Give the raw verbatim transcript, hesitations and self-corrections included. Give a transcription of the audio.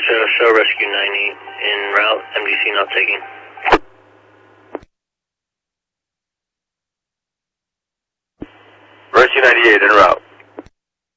Roger, show Rescue ninety en route, M D C not taking. Rescue ninety-eight en route.